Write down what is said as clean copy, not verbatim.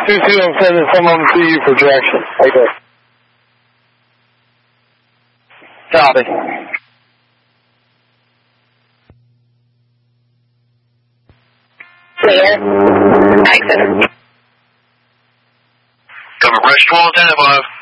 2-2, I'm sending someone to you for direction. Okay. Copy. Clear. Exit. Cover Bridge 12, 10-5.